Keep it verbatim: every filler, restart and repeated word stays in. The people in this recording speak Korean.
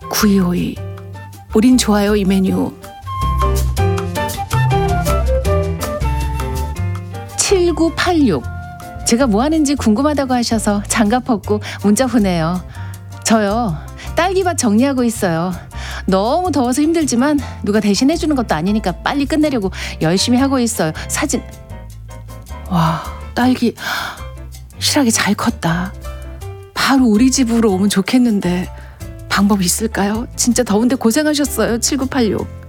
구이오이. 우린 좋아요, 이 메뉴. 칠구팔육. 제가 뭐 하는지 궁금하다고 하셔서 장갑 벗고 문자 보내요. 저요, 딸기밭 정리하고 있어요. 너무 더워서 힘들지만 누가 대신 해주는 것도 아니니까 빨리 끝내려고 열심히 하고 있어요. 사진. 와, 딸기 실하게 잘 컸다. 바로 우리 집으로 오면 좋겠는데 방법 있을까요? 진짜 더운데 고생하셨어요, 칠구팔육.